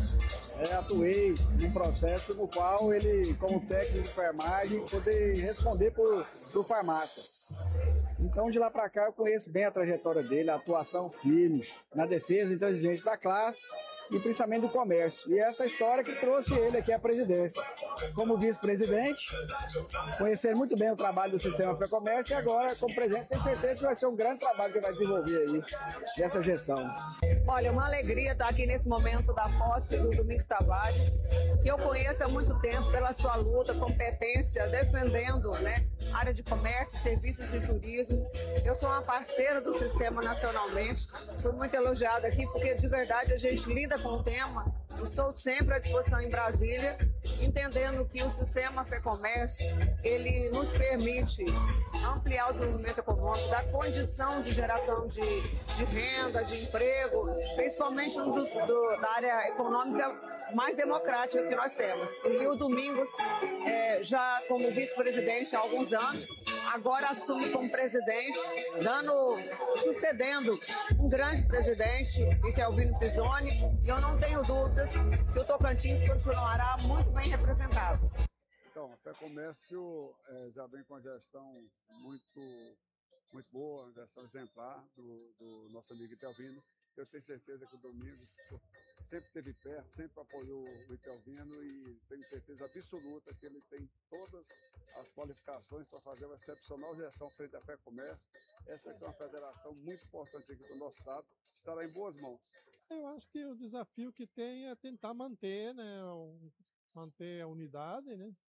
atuei num processo no qual ele, como técnico de enfermagem, poder responder por farmácia. Então, de lá para cá, eu conheço bem a trajetória dele, a atuação firme na defesa intransigente da classe e principalmente do comércio. E essa história que trouxe ele aqui à presidência. Como vice-presidente, conhecer muito bem o trabalho do sistema FEComércio, e agora, como presidente, tenho certeza que vai ser um grande trabalho que vai desenvolver aí nessa gestão. Olha, uma alegria estar aqui nesse momento da posse do Domingos Tavares, que eu conheço há muito tempo pela sua luta, competência, defendendo, a área de comércio, serviços e turismo. Eu sou uma parceira do sistema nacionalmente, fui muito elogiada aqui, porque de verdade a gente lida com o tema. Estou sempre à disposição em Brasília, entendendo que o sistema FEComércio, ele nos permite ampliar o desenvolvimento econômico, dar condição de geração de renda, de emprego, principalmente da área econômica mais democrática que nós temos. E o Domingos, já como vice-presidente há alguns anos, agora assume como presidente, sucedendo um grande presidente, que é o Vino Pisoni, e eu não tenho dúvidas que o Tocantins continuará muito bem representado. Então, a FEComércio já vem com a gestão muito boa, uma gestão exemplar do nosso amigo Itelvino. Eu tenho certeza que o Domingos sempre esteve perto, sempre apoiou o Itelvino, e tenho certeza absoluta que ele tem todas as qualificações para fazer uma excepcional gestão frente à FEComércio. Essa é uma federação muito importante aqui do nosso estado, estará em boas mãos. Eu acho que o desafio que tem é tentar manter, manter a unidade,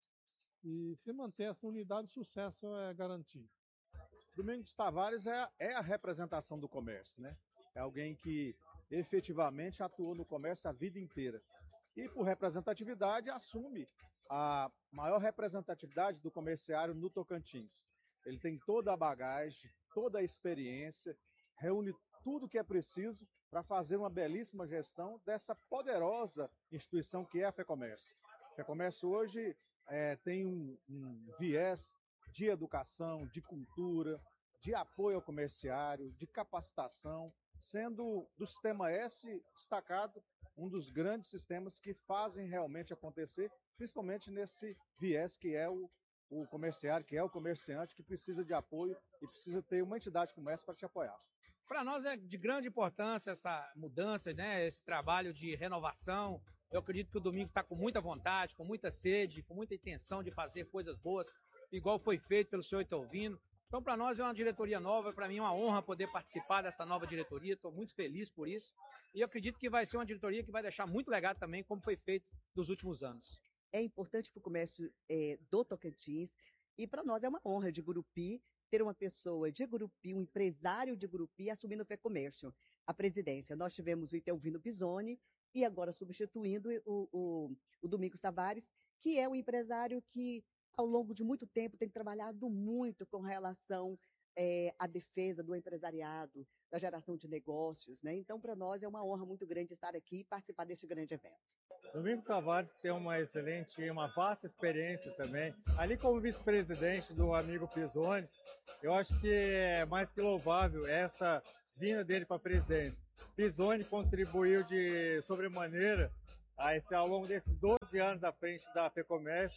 e se manter essa unidade, o sucesso é garantido. Domingos Tavares é a representação do comércio, É alguém que efetivamente atuou no comércio a vida inteira. e, por representatividade, assume a maior representatividade do comerciário no Tocantins. Ele tem toda a bagagem, toda a experiência, reúne tudo que é preciso para fazer uma belíssima gestão dessa poderosa instituição que é a FEComércio. A FEComércio hoje tem um viés de educação, de cultura, de apoio ao comerciário, de capacitação, sendo do Sistema S destacado um dos grandes sistemas que fazem realmente acontecer, principalmente nesse viés que é o comerciário, que é o comerciante, que precisa de apoio e precisa ter uma entidade como essa para te apoiar. Para nós é de grande importância essa mudança, né? Esse trabalho de renovação. Eu acredito que o Domingo está com muita vontade, com muita sede, com muita intenção de fazer coisas boas, igual foi feito pelo senhor Itelvino. Então, para nós é uma diretoria nova, para mim é uma honra poder participar dessa nova diretoria, estou muito feliz por isso. E eu acredito que vai ser uma diretoria que vai deixar muito legado também, como foi feito nos últimos anos. É importante para o comércio do Tocantins e para nós é uma honra de Gurupi ter uma pessoa de Gurupi, um empresário de Gurupi assumindo o FEComércio, a presidência. Nós tivemos o Itelvino Pisoni e agora substituindo o Domingos Tavares, que é um empresário que ao longo de muito tempo tem trabalhado muito com relação à defesa do empresariado, da geração de negócios, né? Então, para nós é uma honra muito grande estar aqui e participar deste grande evento. Domingos Tavares tem uma vasta experiência também. Ali como vice-presidente do amigo Pisoni, eu acho que é mais que louvável essa vinda dele para a presidência. Pisoni contribuiu de sobremaneira ao longo desses 12 anos à frente da FEComércio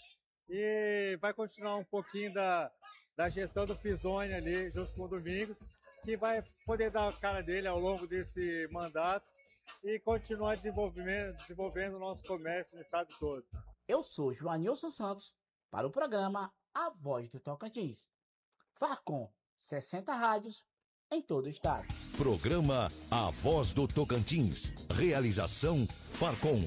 e vai continuar um pouquinho da gestão do Pisoni ali junto com o Domingos, que vai poder dar a cara dele ao longo desse mandato e continuar desenvolvendo o nosso comércio no estado todo. Eu sou Joanilson Santos para o programa A Voz do Tocantins. Farcom, 60 rádios em todo o estado. Programa A Voz do Tocantins. Realização Farcom.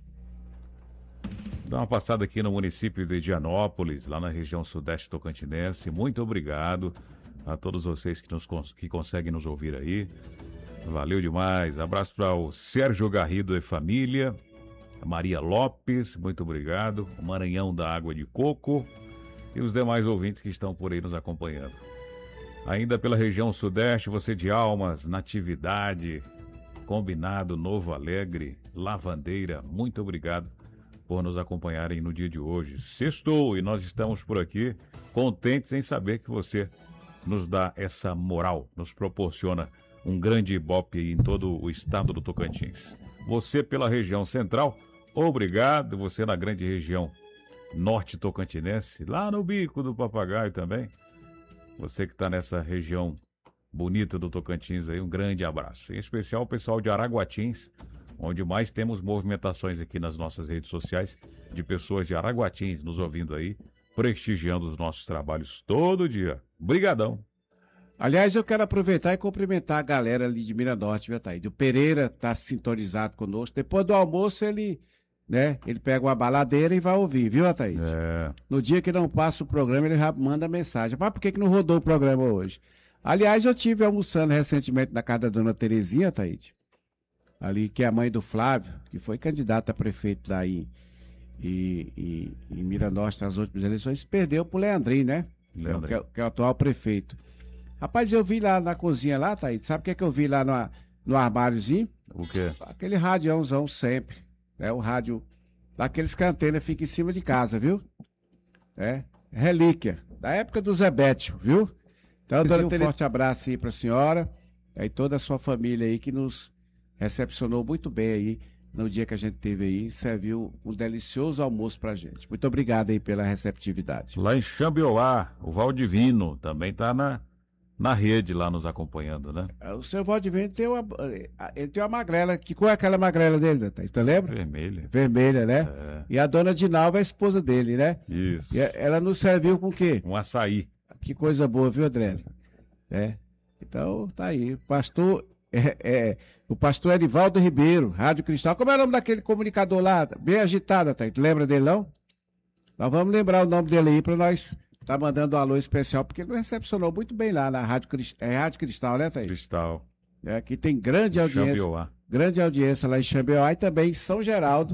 Dá uma passada aqui no município de Edianópolis, lá na região sudeste tocantinense. Muito obrigado a todos vocês que conseguem nos ouvir aí. Valeu demais. Abraço para o Sérgio Garrido e família. A Maria Lopes, muito obrigado. O Maranhão da Água de Coco. E os demais ouvintes que estão por aí nos acompanhando. Ainda pela região sudeste, você de Almas, Natividade, Combinado, Novo Alegre, Lavandeira, muito obrigado por nos acompanharem no dia de hoje. Sextou e nós estamos por aqui contentes em saber que você nos dá essa moral, nos proporciona um grande ibope em todo o estado do Tocantins. Você pela região central, obrigado. Você na grande região norte tocantinense, lá no Bico do Papagaio também. Você que está nessa região bonita do Tocantins aí, um grande abraço. Em especial o pessoal de Araguatins, onde mais temos movimentações aqui nas nossas redes sociais de pessoas de Araguatins nos ouvindo aí, prestigiando os nossos trabalhos todo dia. Brigadão. Aliás, eu quero aproveitar e cumprimentar a galera ali de Miranorte, viu, Thaís? O Pereira está sintonizado conosco. Depois do almoço, ele pega uma baladeira e vai ouvir, viu, Thaís? No dia que não passa o programa, ele já manda mensagem. Mas por que não rodou o programa hoje? Aliás, eu estive almoçando recentemente na casa da dona Terezinha, Thaís, ali, que é a mãe do Flávio, que foi candidata a prefeito daí em Miranorte nas últimas eleições, perdeu pro Leandrinho, né? Que é o atual prefeito. Rapaz, eu vi lá na cozinha lá, Thaís, sabe o que é que eu vi lá no armáriozinho? O quê? Aquele radiãozão sempre, né? O rádio daqueles que a antena fica em cima de casa, viu? Relíquia, da época do Zé Bétio, viu? Então, um forte abraço aí pra senhora e toda a sua família aí que nos recepcionou muito bem aí no dia que a gente teve aí, serviu um delicioso almoço pra gente. Muito obrigado aí pela receptividade. Lá em Xambioá, o Valdivino também tá na rede lá nos acompanhando, né? O seu Valdivino tem uma magrela, qual é aquela magrela dele, tu lembra? Vermelha. Vermelha, né? E a dona Dinalva é a esposa dele, né? Isso. E ela nos serviu com o quê? Um açaí. Que coisa boa, viu, André? Então, tá aí. O pastor Erivaldo Ribeiro, Rádio Cristal. Como é o nome daquele comunicador lá? Bem agitado, tá? Tu lembra dele, não? Nós vamos lembrar o nome dele aí pra nós tá mandando um alô especial, porque ele recepcionou muito bem lá na Rádio Cristal, né, Thaís? Cristal. Que tem grande audiência. Xambioá. Grande audiência lá em Xambioá e também em São Geraldo,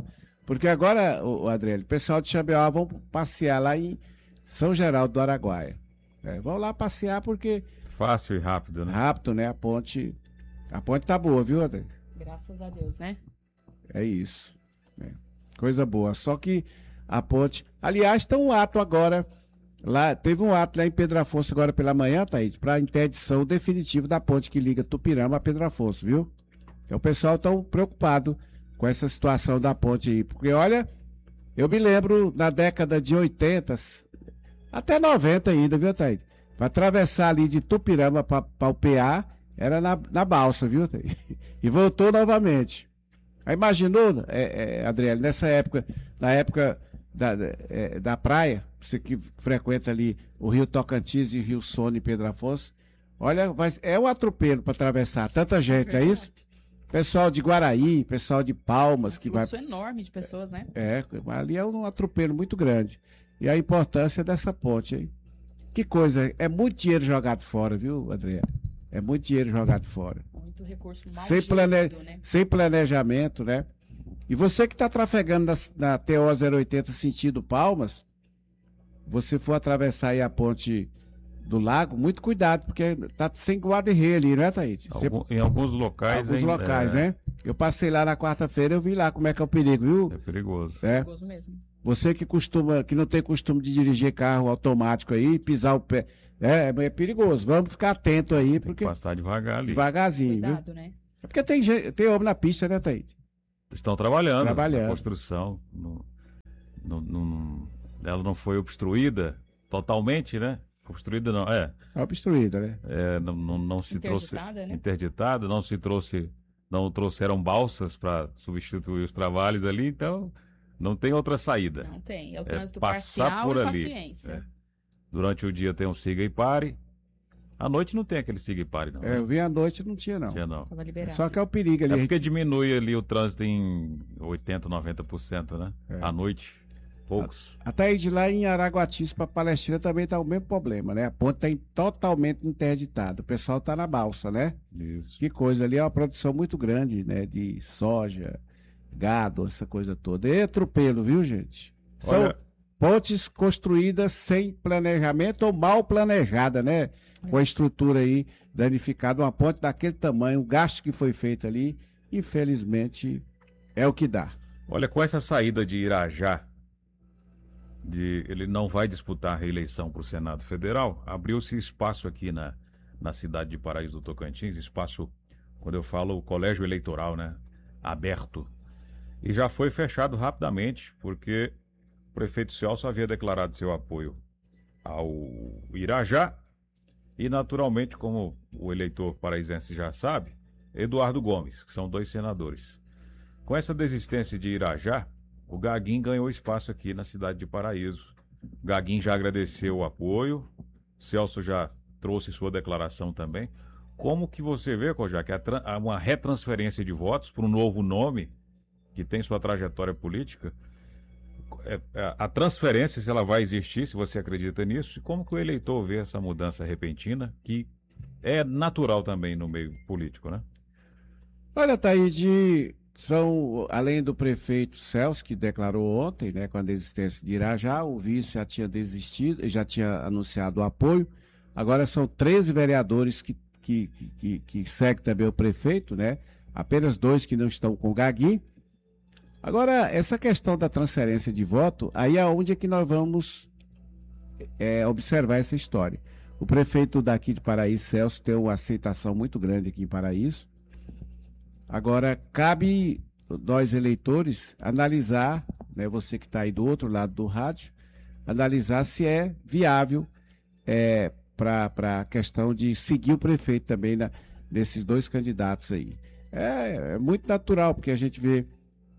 Porque agora, o Adriano, o pessoal de Xambioá vão passear lá em São Geraldo do Araguaia. Vão lá passear porque... Fácil e rápido, né? Rápido, né? A ponte tá boa, viu, Adriano? Graças a Deus, né? É isso. Coisa boa. Só que a ponte... Aliás, tem um ato agora... Teve um ato lá em Pedro Afonso agora pela manhã, Thaís, para interdição definitiva da ponte que liga Tupirama a Pedro Afonso, viu? Então o pessoal tá preocupado com essa situação da ponte aí. Porque, olha, eu me lembro na década de 80, até 90 ainda, viu, Thaís? Para atravessar ali de Tupirama para o PA, era na balsa, viu, Thaís? E voltou novamente. Aí imaginou, Adriele, nessa época, na época da praia, você que frequenta ali o Rio Tocantins e o Rio Sono e Pedro Afonso, olha, é um atropelo para atravessar tanta gente, é isso? Pessoal de Guaraí, pessoal de Palmas, que vai... Um fluxo enorme de pessoas, né? Ali é um atropelo muito grande. E a importância dessa ponte aí. Que coisa, é muito dinheiro jogado fora, viu, Adriano? É muito dinheiro jogado fora. Muito recurso mal gerido, né? Sem planejamento, né? E você que está trafegando na TO 080 sentido Palmas, você for atravessar aí a ponte do lago, muito cuidado, porque tá sem guarda-rei ali, né, Thaís? Em alguns locais, né? Eu passei lá na quarta-feira, eu vi lá como é que é o perigo, viu? É perigoso. É perigoso mesmo. Você que não tem costume de dirigir carro automático aí, pisar o pé, é perigoso. Vamos ficar atento aí, porque... Tem que passar devagar ali. Devagarzinho, cuidado, viu? Né? É porque tem homem na pista, né, Thaís? Estão trabalhando. Na construção. Ela não foi obstruída totalmente, né? Obstruída não, obstruída, né? Não se trouxe né? interditada, não trouxeram balsas para substituir os trabalhos ali, então não tem outra saída. Não tem, é o trânsito passar parcial por e ali. paciência. Durante o dia tem um siga e pare. À noite não tem aquele siga e pare, não. Eu vi à noite, não tinha, não. Tava liberado. Só que é o perigo ali. É porque diminui ali o trânsito em 80%, 90%, né? À noite, poucos. Até aí de lá em Araguatis para Palestina também tá o mesmo problema, né? A ponte tá totalmente interditada. O pessoal tá na balsa, né? Isso. Que coisa, ali é uma produção muito grande, né? De soja, gado, essa coisa toda. É atropelo, viu, gente? São pontes construídas sem planejamento ou mal planejada, né? Com a estrutura aí danificada, uma ponte daquele tamanho, o gasto que foi feito ali, infelizmente, é o que dá. Olha, com essa saída de Irajá, ele não vai disputar a reeleição para o Senado Federal, abriu-se espaço aqui na cidade de Paraíso do Tocantins, espaço, quando eu falo colégio eleitoral, né? Aberto. E já foi fechado rapidamente, porque o prefeito Celso havia declarado seu apoio ao Irajá, e, naturalmente, como o eleitor paraisense já sabe, Eduardo Gomes, que são 2 senadores. Com essa desistência de Irajá, o Gaguinho ganhou espaço aqui na cidade de Paraíso. O Gaguinho já agradeceu o apoio, Celso já trouxe sua declaração também. Como que você vê, Kojak, uma retransferência de votos para um novo nome que tem sua trajetória política? A transferência, se ela vai existir, se você acredita nisso, e como que o eleitor vê essa mudança repentina, que é natural também no meio político, né? Olha, Taíde, além do prefeito Celso, que declarou ontem, né, com a desistência de Irajá, o vice já tinha desistido, já tinha anunciado o apoio, agora são 13 vereadores que seguem também o prefeito, né? Apenas 2 que não estão com o Gaguinho. Agora, essa questão da transferência de voto, aí é onde é que nós vamos observar essa história. O prefeito daqui de Paraíso, Celso, tem uma aceitação muito grande aqui em Paraíso. Agora, cabe nós eleitores analisar, né, você que está aí do outro lado do rádio, analisar se é viável para a questão de seguir o prefeito também desses 2 candidatos aí. É muito natural, porque a gente vê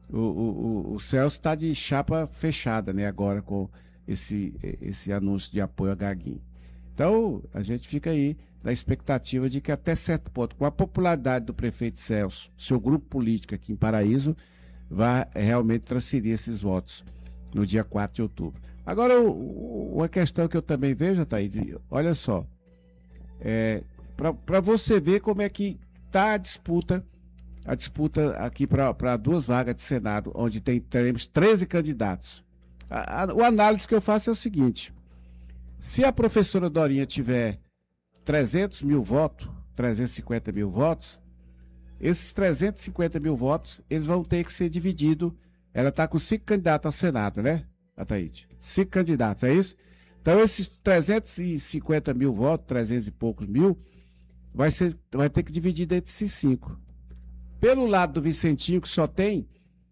o Celso está de chapa fechada, né, agora com esse anúncio de apoio a Gaguinho. Então, a gente fica aí na expectativa de que até certo ponto, com a popularidade do prefeito Celso, seu grupo político aqui em Paraíso, vai realmente transferir esses votos no dia 4 de outubro. Agora, uma questão que eu também vejo, Thaíde, olha só, para você ver como é que está a disputa a disputa aqui para 2 vagas de Senado, onde teremos 13 candidatos. O análise que eu faço é o seguinte: se a professora Dorinha tiver 300 mil votos, 350 mil votos, esses 350 mil votos, eles vão ter que ser divididos. Ela está com 5 candidatos ao Senado, né, Ataíde? 5 candidatos, é isso? Então, esses 350 mil votos, 300 e poucos mil, vai ter que dividir entre esses 5. Pelo lado do Vicentinho, que só tem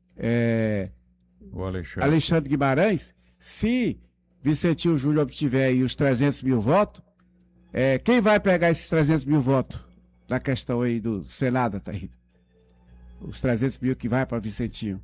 o Alexandre Guimarães, se Vicentinho Júnior obtiver aí os 300 mil votos, quem vai pegar esses 300 mil votos na questão aí do Senado, Ataíde? Os 300 mil que vai para Vicentinho.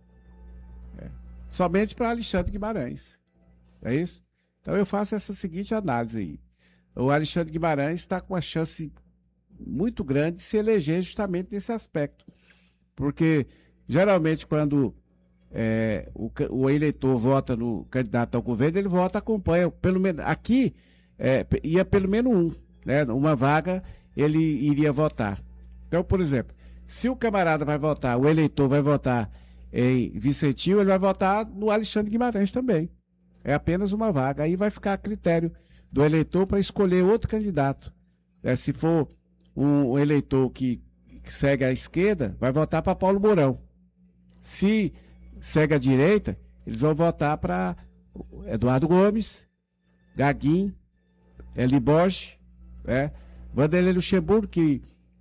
Somente para Alexandre Guimarães. É isso? Então eu faço essa seguinte análise aí. O Alexandre Guimarães está com uma chance muito grande de se eleger justamente nesse aspecto. Porque, geralmente, quando o eleitor vota no candidato ao governo, ele acompanha, pelo menos, aqui, ia pelo menos um, né? Uma vaga, ele iria votar. Então, por exemplo, se o camarada vai votar, o eleitor vai votar em Vicentinho, ele vai votar no Alexandre Guimarães também. É apenas uma vaga. Aí vai ficar a critério do eleitor para escolher outro candidato. Se for um eleitor que segue a esquerda, vai votar para Paulo Mourão. Se segue a direita, eles vão votar para Eduardo Gomes, Gaguinho, Eli Borges, Vanderlei Luxemburgo, que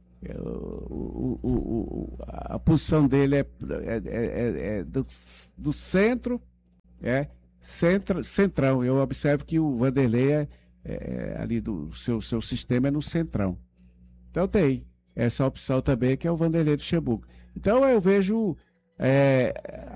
a posição dele é do centro, centrão. Eu observo que o Vanderlei ali do seu sistema é no centrão. Então tem essa opção também, que é o Vanderlei Luxemburgo. Então eu vejo